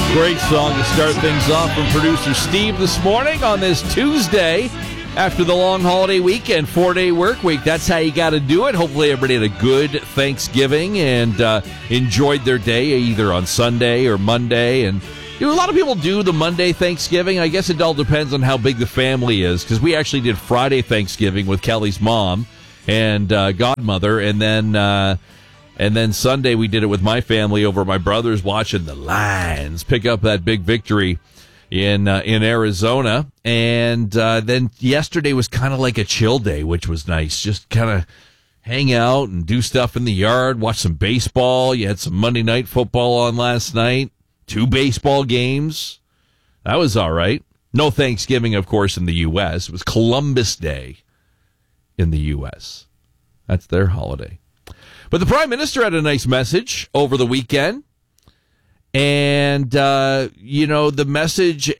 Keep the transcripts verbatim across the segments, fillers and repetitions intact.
Great song to start things off from producer Steve this morning on this Tuesday after the long holiday weekend, four-day work week. That's how you got to do it. Hopefully everybody had a good Thanksgiving and uh, enjoyed their day either on Sunday or Monday. And you know, a lot of people do the Monday Thanksgiving. I guess it all depends on how big the family is, because we actually did Friday Thanksgiving with Kelly's mom and uh, godmother, and then... Uh, And then Sunday we did it with my family over at my brother's, watching the Lions pick up that big victory in uh, in Arizona. And uh, then yesterday was kind of like a chill day, which was nice. Just kind of hang out and do stuff in the yard, watch some baseball. You had some Monday Night Football on last night, two baseball games. That was all right. No Thanksgiving, of course, in the U S. It was Columbus Day in the U S. That's their holiday. But the Prime Minister had a nice message over the weekend. And, uh, you know, the message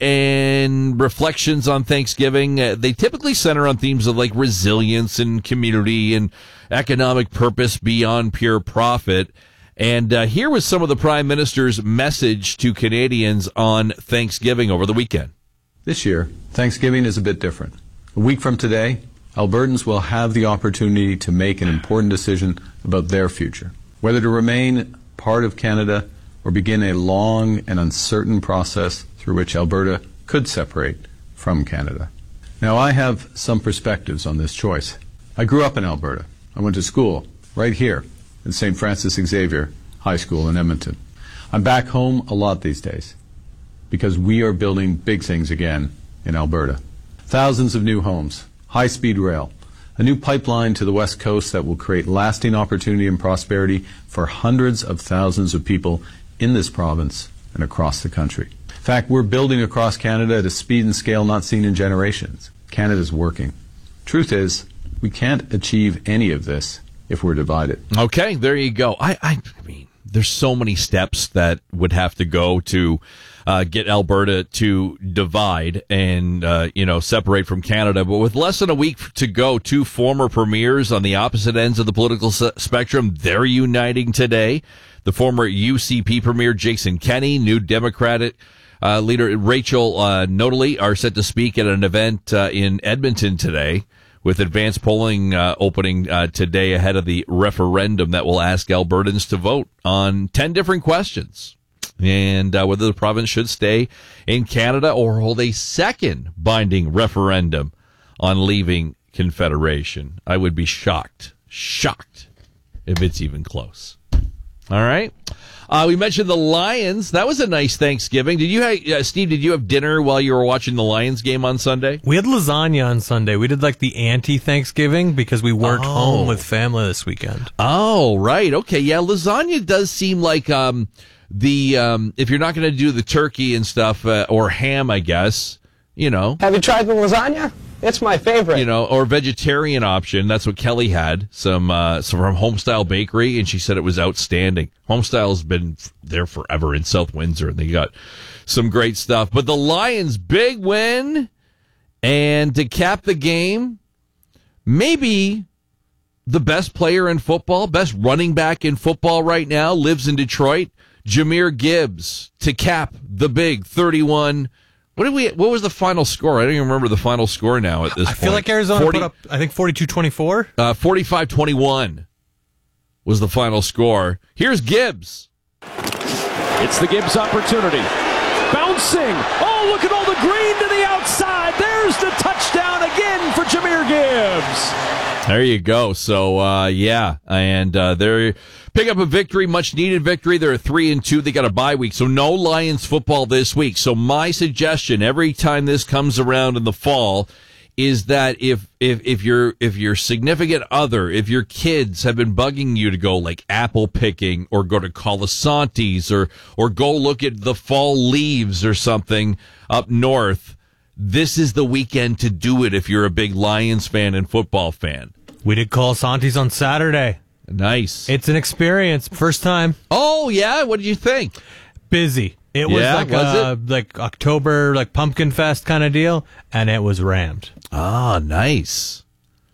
and reflections on Thanksgiving, uh, they typically center on themes of like resilience and community and economic purpose beyond pure profit. And uh, here was some of the Prime Minister's message to Canadians on Thanksgiving over the weekend. This year, Thanksgiving is a bit different. A week from today, Albertans will have the opportunity to make an important decision about their future, whether to remain part of Canada or begin a long and uncertain process through which Alberta could separate from Canada. Now, I have some perspectives on this choice. I grew up in Alberta. I went to school right here at Saint Francis Xavier High School in Edmonton. I'm back home a lot these days because we are building big things again in Alberta. Thousands of new homes, high-speed rail, a new pipeline to the West Coast that will create lasting opportunity and prosperity for hundreds of thousands of people in this province and across the country. In fact, we're building across Canada at a speed and scale not seen in generations. Canada's working. Truth is, we can't achieve any of this if we're divided. Okay, there you go. I, I, I mean, there's so many steps that would have to go to uh, get Alberta to divide and, uh, you know, separate from Canada. But with less than a week to go, two former premiers on the opposite ends of the political s- spectrum, they're uniting today. The former U C P premier Jason Kenney, New Democratic uh, leader Rachel uh, Notley are set to speak at an event uh, in Edmonton today, with advanced polling uh, opening uh, today ahead of the referendum that will ask Albertans to vote on ten different questions. And uh, whether the province should stay in Canada or hold a second binding referendum on leaving Confederation. I would be shocked, shocked if it's even close. All right. Uh, we mentioned the Lions. That was a nice Thanksgiving. Did you have, uh, Steve, did you have dinner while you were watching the Lions game on Sunday? We had lasagna on Sunday. We did like the anti-Thanksgiving because we weren't oh. home with family this weekend. Oh, right. Okay. Yeah. Lasagna does seem like, um, the, um, if you're not going to do the turkey and stuff, uh, or ham, I guess, you know. Have you tried the lasagna? It's my favorite. You know, or vegetarian option. That's what Kelly had. Some, uh, some from Homestyle Bakery, and she said it was outstanding. Homestyle's been there forever in South Windsor, and they got some great stuff. But the Lions, big win, and to cap the game, maybe the best player in football, best running back in football right now, lives in Detroit. Jahmyr Gibbs to cap the big thirty-one. What did we? What was the final score? I don't even remember the final score now at this I point. I feel like Arizona forty, put up, I think, forty-two twenty-four. Uh, forty-five twenty-one was the final score. Here's Gibbs. It's the Gibbs opportunity. Bouncing. Oh, look at all the green to the outside. There's the touchdown again for Jahmyr Gibbs. There you go. So, uh, yeah, and uh, they're pick up a victory, much needed victory. They're three and two. They got a bye week, so no Lions football this week. So my suggestion every time this comes around in the fall is that if if if your if your significant other, if your kids have been bugging you to go like apple picking or go to Colasantes or or go look at the fall leaves or something up north, this is the weekend to do it if you're a big Lions fan and football fan. We did Colasantes on Saturday. Nice. It's an experience. First time. Oh, yeah? What did you think? Busy. It was yeah, like was a, it? like October, like Pumpkin Fest kind of deal, and it was rammed. Ah, nice.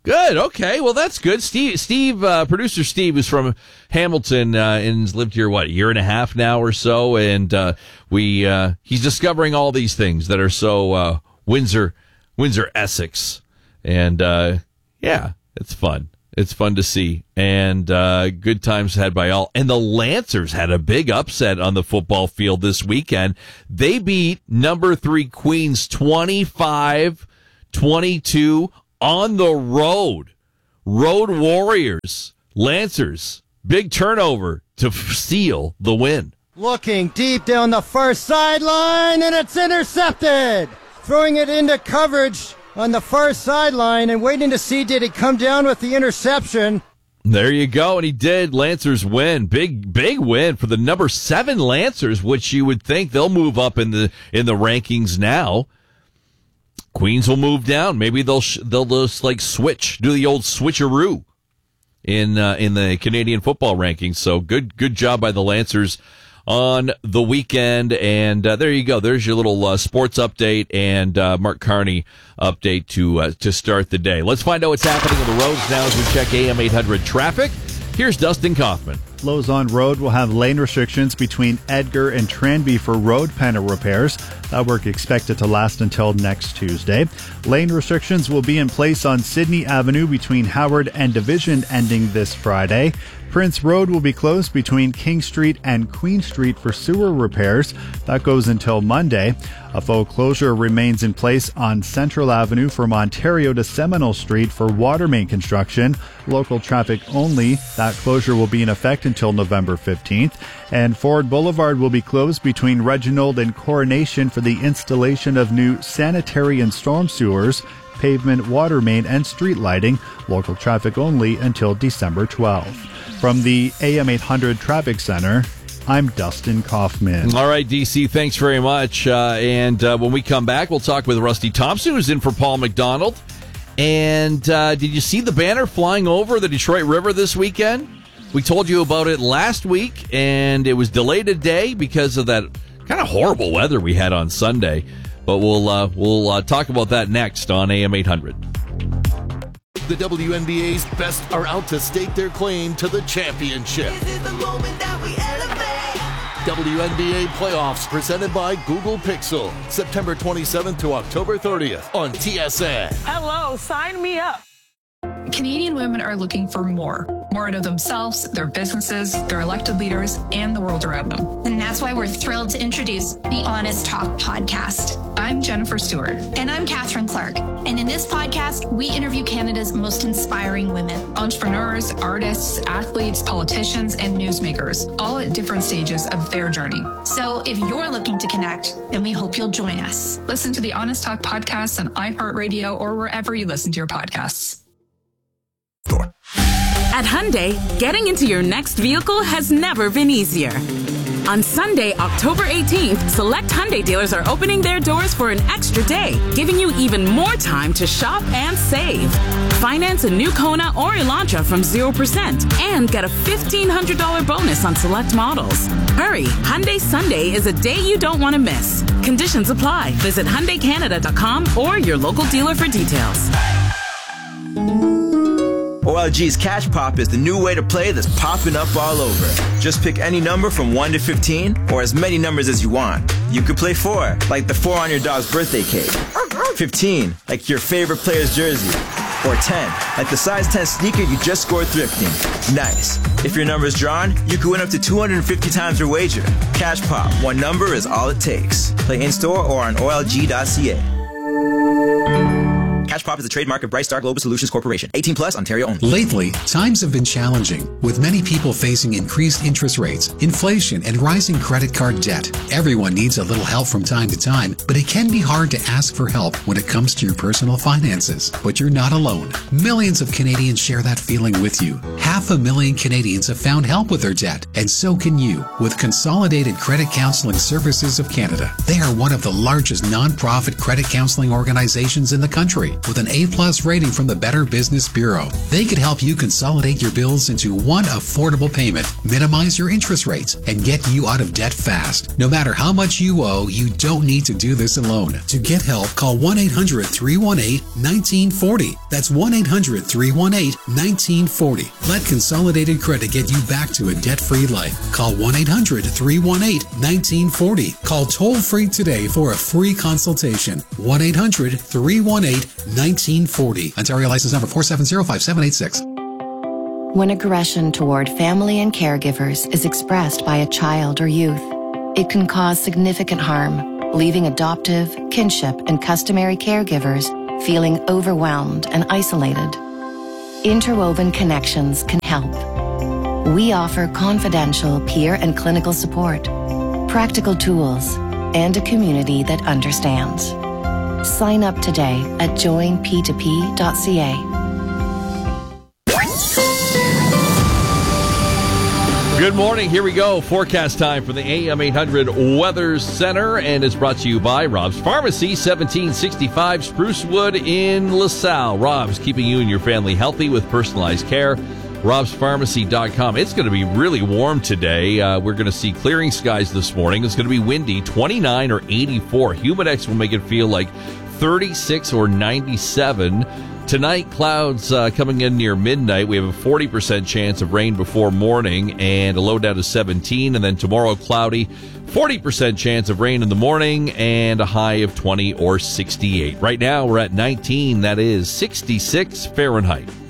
Good. Okay. Well, that's good. Steve, Steve, uh, producer Steve is from Hamilton, uh, and has lived here, what, a year and a half now or so. And, uh, we, uh, he's discovering all these things that are so, uh, Windsor, Windsor, Essex. And, uh, yeah, it's fun. It's fun to see. And, uh, good times had by all. And the Lancers had a big upset on the football field this weekend. They beat number three Queens twenty-five twenty-two on the road. Road Warriors, Lancers, big turnover to f- seal the win. Looking deep down the far sideline, and it's intercepted. Throwing it into coverage on the far sideline and waiting to see did he come down with the interception. There you go, and he did. Lancers win. Big, big win for the number seven Lancers, which you would think they'll move up in the in the rankings now. Queens will move down. Maybe they'll sh- they'll just like switch, do the old switcheroo in uh, in the Canadian football rankings. So good good job by the Lancers on the weekend. And uh, there you go. There's your little uh, sports update and uh, Mark Carney update to uh, to start the day. Let's find out what's happening on the roads now as we check A M eight hundred traffic. Here's Dustin Kaufman. Lozon Road will have lane restrictions between Edgar and Tranby for road panel repairs. That work expected to last until next Tuesday. Lane restrictions will be in place on Sydney Avenue between Howard and Division ending this Friday. Prince Road will be closed between King Street and Queen Street for sewer repairs. That goes until Monday. A faux closure remains in place on Central Avenue from Ontario to Seminole Street for water main construction. Local traffic only. That closure will be in effect until November fifteenth. And Ford Boulevard will be closed between Reginald and Coronation for the installation of new sanitary and storm sewers, pavement, water main, and street lighting. Local traffic only until December twelfth. From the A M eight hundred Traffic Center, I'm Dustin Kaufman. All right, D C, thanks very much. Uh, and uh, when we come back, we'll talk with Rusty Thompson, who's in for Paul McDonald. And uh, did you see the banner flying over the Detroit River this weekend? We told you about it last week, and it was delayed a day because of that kind of horrible weather we had on Sunday. But we'll uh, we'll uh, talk about that next on A M eight hundred. The W N B A's best are out to stake their claim to the championship. This is the moment that we elevate. W N B A playoffs presented by Google Pixel, September twenty-seventh to October thirtieth on T S N. Hello, sign me up. Canadian women are looking for more. More out of themselves, their businesses, their elected leaders, and the world around them. And that's why we're thrilled to introduce the Honest Talk podcast. I'm Jennifer Stewart. And I'm Catherine Clark. And in this podcast, we interview Canada's most inspiring women. Entrepreneurs, artists, athletes, politicians, and newsmakers, all at different stages of their journey. So if you're looking to connect, then we hope you'll join us. Listen to the Honest Talk podcast on iHeartRadio or wherever you listen to your podcasts. At Hyundai, getting into your next vehicle has never been easier. On Sunday, October eighteenth, select Hyundai dealers are opening their doors for an extra day, giving you even more time to shop and save. Finance a new Kona or Elantra from zero percent and get a fifteen hundred dollars bonus on select models. Hurry, Hyundai Sunday is a day you don't want to miss. Conditions apply. Visit Hyundai Canada dot com or your local dealer for details. O L G's Cash Pop is the new way to play that's popping up all over. Just pick any number from one to fifteen, or as many numbers as you want. You could play four, like the four on your dog's birthday cake. fifteen, like your favorite player's jersey. Or ten, like the size ten sneaker you just scored thrifting. Nice. If your number's drawn, you could win up to two hundred fifty times your wager. Cash Pop, one number is all it takes. Play in-store or on O L G dot C A. Cash Pop is a trademark of Bright Star Global Solutions Corporation. eighteen plus, Ontario only. Lately, times have been challenging, with many people facing increased interest rates, inflation, and rising credit card debt. Everyone needs a little help from time to time, but it can be hard to ask for help when it comes to your personal finances. But you're not alone. Millions of Canadians share that feeling with you. Half a million Canadians have found help with their debt, and so can you with Consolidated Credit Counseling Services of Canada. They are one of the largest non-profit credit counseling organizations in the country. with an A-plus rating from the Better Business Bureau. They could help you consolidate your bills into one affordable payment, minimize your interest rates, and get you out of debt fast. No matter how much you owe, you don't need to do this alone. To get help, call one eight hundred, three one eight, one nine four zero. That's one eight hundred, three one eight, one nine four zero. Let Consolidated Credit get you back to a debt-free life. Call one eight hundred, three one eight, one nine four zero. Call toll-free today for a free consultation. one eight hundred, three one eight, one nine four zero. Ontario license number four seven zero five seven eight six. When aggression toward family and caregivers is expressed by a child or youth, it can cause significant harm, leaving adoptive, kinship, and customary caregivers feeling overwhelmed and isolated. Interwoven Connections can help. We offer confidential peer and clinical support, practical tools, and a community that understands. Sign up today at join p two p dot c a. Good morning. Here we go. Forecast time for the A M eight hundred Weather Center, and it's brought to you by Rob's Pharmacy, seventeen sixty-five Sprucewood in LaSalle. Rob's, keeping you and your family healthy with personalized care. robs pharmacy dot com. It's going to be really warm today. Uh, we're going to see clearing skies this morning. It's going to be windy, twenty-nine or eighty-four. Humidex will make it feel like thirty-six or ninety-seven. Tonight, clouds uh, coming in near midnight. We have a forty percent chance of rain before morning and a low down to seventeen. And then tomorrow, cloudy, forty percent chance of rain in the morning and a high of twenty or sixty-eight. Right now, we're at nineteen. That is sixty-six Fahrenheit.